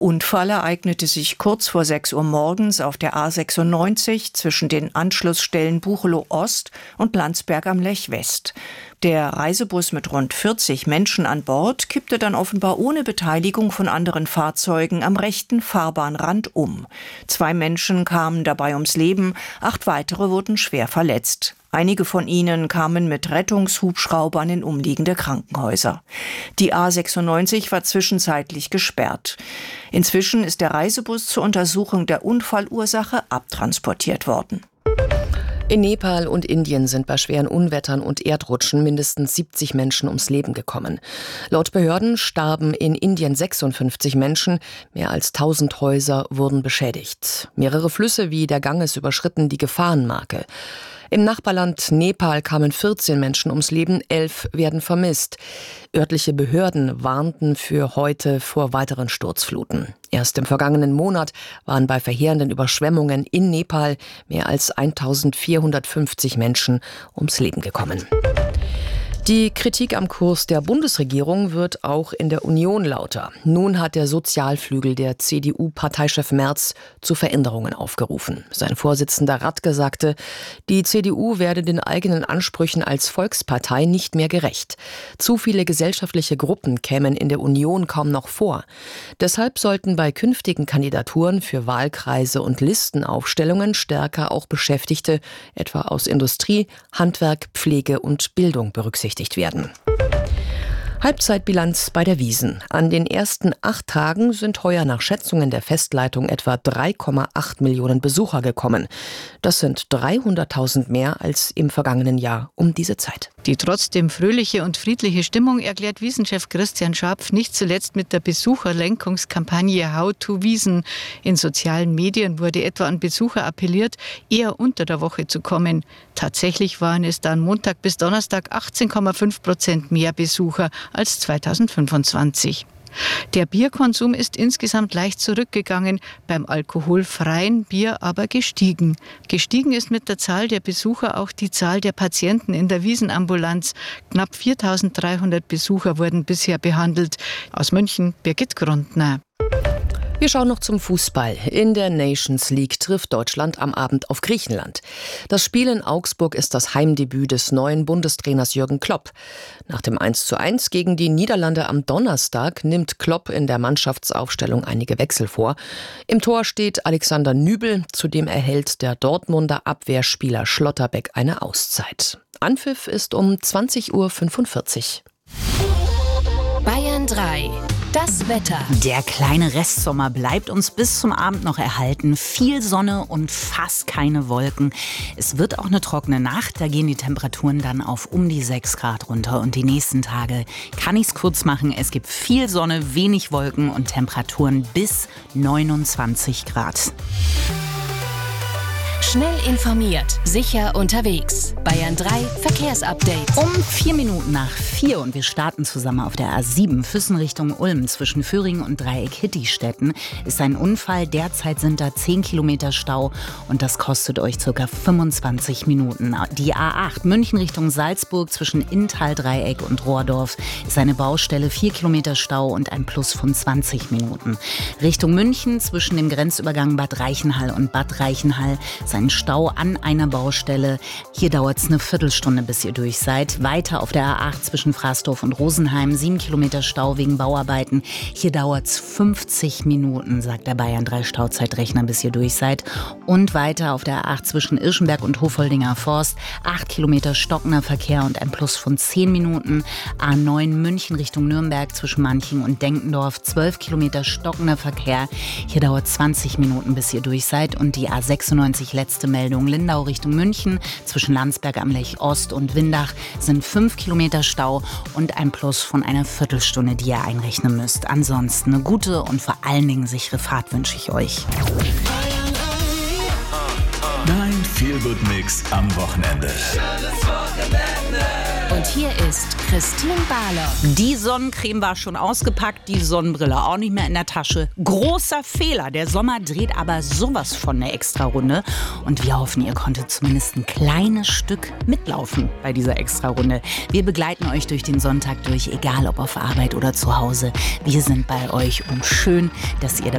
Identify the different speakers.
Speaker 1: Unfall ereignete sich kurz vor 6 Uhr morgens auf der A96 zwischen den Anschlussstellen Buchelow Ost und Landsberg am Lech West. Der Reisebus mit rund 40 Menschen an Bord kippte dann offenbar ohne Beteiligung von anderen Fahrzeugen am rechten Fahrbahnrand um. 2 Menschen kamen dabei ums Leben, 8 weitere wurden schwer verletzt. Einige von ihnen kamen mit Rettungshubschraubern in umliegende Krankenhäuser. Die A96 war zwischenzeitlich gesperrt. Inzwischen ist der Reisebus zur Untersuchung der Unfallursache abtransportiert worden.
Speaker 2: In Nepal und Indien sind bei schweren Unwettern und Erdrutschen mindestens 70 Menschen ums Leben gekommen. Laut Behörden starben in Indien 56 Menschen, mehr als 1000 Häuser wurden beschädigt. Mehrere Flüsse wie der Ganges überschritten die Gefahrenmarke. Im Nachbarland Nepal kamen 14 Menschen ums Leben, 11 werden vermisst. Örtliche Behörden warnten für heute vor weiteren Sturzfluten. Erst im vergangenen Monat waren bei verheerenden Überschwemmungen in Nepal mehr als 1450 Menschen ums Leben gekommen. Die Kritik am Kurs der Bundesregierung wird auch in der Union lauter. Nun hat der Sozialflügel der CDU-Parteichef Merz zu Veränderungen aufgerufen. Sein Vorsitzender Radke sagte, die CDU werde den eigenen Ansprüchen als Volkspartei nicht mehr gerecht. Zu viele gesellschaftliche Gruppen kämen in der Union kaum noch vor. Deshalb sollten bei künftigen Kandidaturen für Wahlkreise und Listenaufstellungen stärker auch Beschäftigte, etwa aus Industrie, Handwerk, Pflege und Bildung berücksichtigt werden. Halbzeitbilanz bei der Wiesn. An den ersten 8 Tagen sind heuer nach Schätzungen der Festleitung etwa 3,8 Millionen Besucher gekommen. Das sind 300.000 mehr als im vergangenen Jahr um diese Zeit.
Speaker 3: Die trotzdem fröhliche und friedliche Stimmung erklärt Wiesnchef Christian Scharpf nicht zuletzt mit der Besucherlenkungskampagne How to Wiesn. In sozialen Medien wurde etwa an Besucher appelliert, eher unter der Woche zu kommen. Tatsächlich waren es dann Montag bis Donnerstag 18,5% mehr Besucher als 2025. Der Bierkonsum ist insgesamt leicht zurückgegangen, beim alkoholfreien Bier aber gestiegen. Gestiegen ist mit der Zahl der Besucher auch die Zahl der Patienten in der Wiesenambulanz. Knapp 4.300 Besucher wurden bisher behandelt. Aus München Birgit Grundner.
Speaker 2: Wir schauen noch zum Fußball. In der Nations League trifft Deutschland am Abend auf Griechenland. Das Spiel in Augsburg ist das Heimdebüt des neuen Bundestrainers Jürgen Klopp. Nach dem 1:1 gegen die Niederlande am Donnerstag nimmt Klopp in der Mannschaftsaufstellung einige Wechsel vor. Im Tor steht Alexander Nübel, zudem erhält der Dortmunder Abwehrspieler Schlotterbeck eine Auszeit. Anpfiff ist um 20:45 Uhr.
Speaker 4: Bayern 3. Das Wetter.
Speaker 5: Der kleine Restsommer bleibt uns bis zum Abend noch erhalten. Viel Sonne und fast keine Wolken. Es wird auch eine trockene Nacht. Da gehen die Temperaturen dann auf um die 6 Grad runter. Und die nächsten Tage kann ich es kurz machen. Es gibt viel Sonne, wenig Wolken und Temperaturen bis 29 Grad.
Speaker 4: Schnell informiert, sicher unterwegs. Bayern 3 Verkehrsupdate.
Speaker 5: Um 4:04 und wir starten zusammen auf der A7 Füssen Richtung Ulm zwischen Föhringen und Dreieck Hittistetten ist ein Unfall. Derzeit sind da 10 Kilometer Stau und das kostet euch ca. 25 Minuten. Die A8 München Richtung Salzburg zwischen Inntal, Dreieck und Rohrdorf ist eine Baustelle, 4 Kilometer Stau und ein Plus von 20 Minuten. Richtung München zwischen dem Grenzübergang Bad Reichenhall und Bad Reichenhall ist ein Stau an einer Baustelle. Hier dauert es eine Viertelstunde, bis ihr durch seid. Weiter auf der A8 zwischen Fraßdorf und Rosenheim, 7 Kilometer Stau wegen Bauarbeiten. Hier dauert es 50 Minuten, sagt der Bayern 3 Stauzeitrechner, bis ihr durch seid. Und weiter auf der A8 zwischen Irschenberg und Hofoldinger Forst, 8 Kilometer stockender Verkehr und ein Plus von 10 Minuten. A9 München Richtung Nürnberg zwischen Manching und Denkendorf, 12 Kilometer stockender Verkehr. Hier dauert 20 Minuten, bis ihr durch seid. Und die A96 letzte Meldung Lindau Richtung München zwischen Landsberg am Lech Ost und Windach sind 5 Kilometer Stau und ein Plus von einer Viertelstunde, die ihr einrechnen müsst. Ansonsten eine gute und vor allen Dingen sichere Fahrt wünsche ich euch.
Speaker 6: Dein Feel-Good-Mix am Wochenende.
Speaker 4: Und hier ist Christine Barlock.
Speaker 5: Die Sonnencreme war schon ausgepackt, die Sonnenbrille auch nicht mehr in der Tasche. Großer Fehler. Der Sommer dreht aber sowas von eine Extrarunde. Und wir hoffen, ihr konntet zumindest ein kleines Stück mitlaufen bei dieser Extrarunde. Wir begleiten euch durch den Sonntag durch, egal ob auf Arbeit oder zu Hause. Wir sind bei euch und schön, dass ihr dabei seid.